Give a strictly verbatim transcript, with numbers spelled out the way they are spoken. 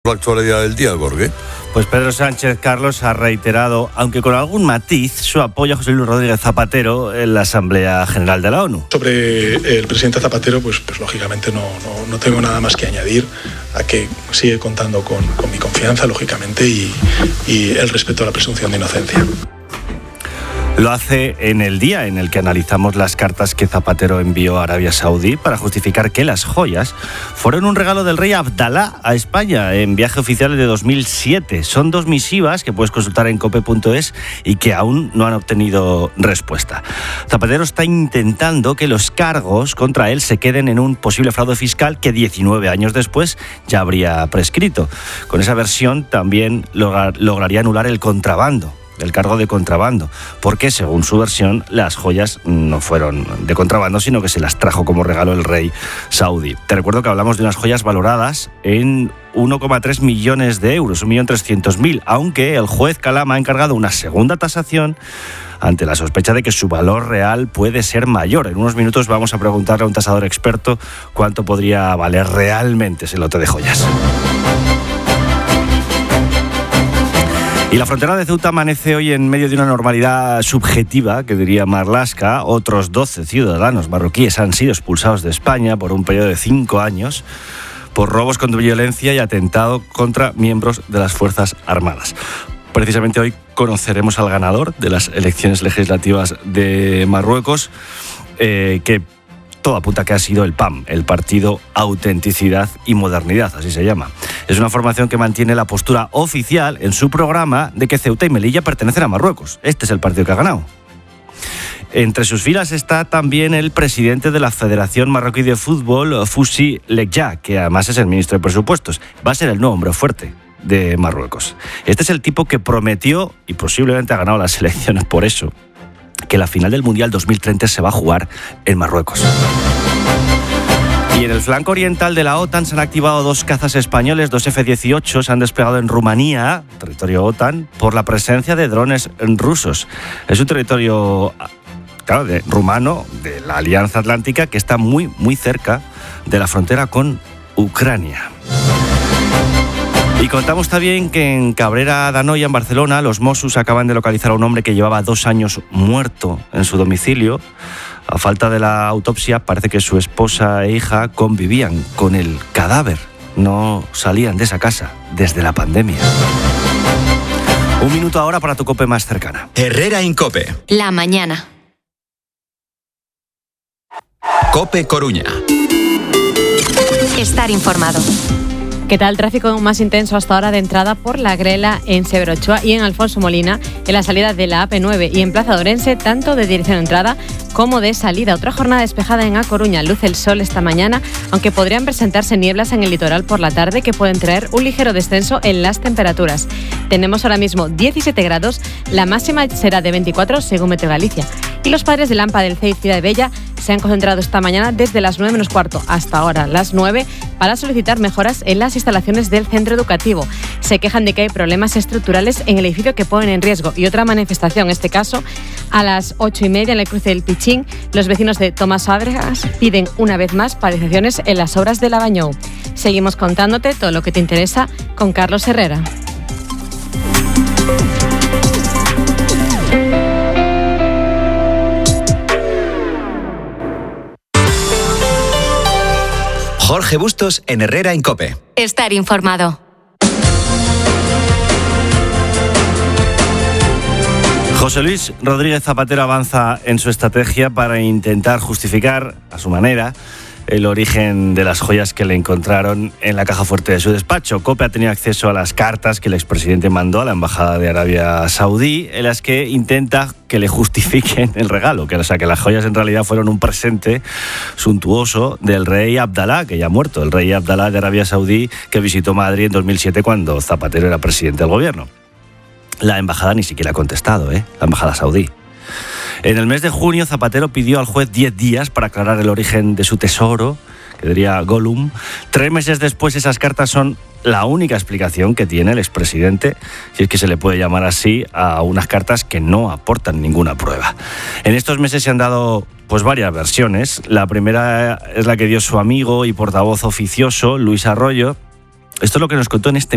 La actualidad del día, Jorge. Pues Pedro Sánchez, Carlos, ha reiterado, aunque con algún matiz, su apoyo a José Luis Rodríguez Zapatero en la Asamblea General de la ONU. Sobre el presidente Zapatero, pues, pues lógicamente no, no, no tengo nada más que añadir a que sigue contando con, con mi confianza, lógicamente, y, y el respeto a la presunción de inocencia. Lo hace en el día en el que analizamos las cartas que Zapatero envió a Arabia Saudí para justificar que las joyas fueron un regalo del rey Abdalá a España en viaje oficial de dos mil siete. Son dos misivas que puedes consultar en cope punto es y que aún no han obtenido respuesta. Zapatero está intentando que los cargos contra él se queden en un posible fraude fiscal que diecinueve años después ya habría prescrito. Con esa versión también logra- lograría anular el contrabando. El cargo de contrabando, porque según su versión las joyas no fueron de contrabando, sino que se las trajo como regalo el rey saudí. Te recuerdo que hablamos de unas joyas valoradas en uno coma tres millones de euros, un millón trescientos mil, aunque el juez Calama ha encargado una segunda tasación ante la sospecha de que su valor real puede ser mayor. En unos minutos vamos a preguntarle a un tasador experto cuánto podría valer realmente ese lote de joyas. Y la frontera de Ceuta amanece hoy en medio de una normalidad subjetiva, que diría Marlaska. Otros doce ciudadanos marroquíes han sido expulsados de España por un periodo de cinco años por robos con violencia y atentado contra miembros de las Fuerzas Armadas. Precisamente hoy conoceremos al ganador de las elecciones legislativas de Marruecos, eh, que todo apunta que ha sido el P A M, el Partido Autenticidad y Modernidad, así se llama. Es una formación que mantiene la postura oficial en su programa de que Ceuta y Melilla pertenecen a Marruecos. Este es el partido que ha ganado. Entre sus filas está también el presidente de la Federación Marroquí de Fútbol, Fousi Lekja, que además es el ministro de Presupuestos. Va a ser el nuevo hombre fuerte de Marruecos. Este es el tipo que prometió, y posiblemente ha ganado las elecciones por eso, que la final del Mundial dos mil treinta se va a jugar en Marruecos. Y en el flanco oriental de la OTAN se han activado dos cazas españoles, dos efe dieciocho, se han desplegado en Rumanía, territorio OTAN, por la presencia de drones rusos. Es un territorio, claro, de, rumano, de la Alianza Atlántica, que está muy, muy cerca de la frontera con Ucrania. Y contamos también que en Cabrera d'Anoia, en Barcelona, los Mossos acaban de localizar a un hombre que llevaba dos años muerto en su domicilio. A falta de la autopsia, parece que su esposa e hija convivían con el cadáver. No salían de esa casa desde la pandemia. Un minuto ahora para tu COPE más cercana. Herrera en COPE. La mañana. COPE Coruña. Estar informado. ¿Qué tal? Tráfico más intenso hasta ahora de entrada por La Grela en Severo Ochoa y en Alfonso Molina, en la salida de la A P nueve y en Plaza de Orense, tanto de dirección de entrada como de salida. Otra jornada despejada en A Coruña. Luce el sol esta mañana, aunque podrían presentarse nieblas en el litoral por la tarde que pueden traer un ligero descenso en las temperaturas. Tenemos ahora mismo diecisiete grados, la máxima será de veinticuatro según Meteo Galicia. Y los padres del AMPA del C E I Ciudad de Bella se han concentrado esta mañana desde las nueve menos cuarto hasta ahora las nueve para solicitar mejoras en las instalaciones del centro educativo. Se quejan de que hay problemas estructurales en el edificio que ponen en riesgo. Y otra manifestación, en este caso, a las ocho y media en el cruce del Pichín, los vecinos de Tomás Fábregas piden una vez más paralizaciones en las obras de Lavañou. Seguimos contándote todo lo que te interesa con Carlos Herrera. Jorge Bustos en Herrera en COPE. Estar informado. José Luis Rodríguez Zapatero avanza en su estrategia para intentar justificar, a su manera, el origen de las joyas que le encontraron en la caja fuerte de su despacho. COPE ha tenido acceso a las cartas que el expresidente mandó a la Embajada de Arabia Saudí, en las que intenta que le justifiquen el regalo, que, o sea, que las joyas en realidad fueron un presente suntuoso del rey Abdalá, que ya ha muerto, el rey Abdalá de Arabia Saudí, que visitó Madrid en dos mil siete cuando Zapatero era presidente del gobierno. La embajada ni siquiera ha contestado, ¿eh? La embajada saudí. En el mes de junio, Zapatero pidió al juez diez días para aclarar el origen de su tesoro, que diría Gollum. Tres meses después, esas cartas son la única explicación que tiene el expresidente, si es que se le puede llamar así, a unas cartas que no aportan ninguna prueba. En estos meses se han dado pues varias versiones. La primera es la que dio su amigo y portavoz oficioso, Luis Arroyo. Esto es lo que nos contó en este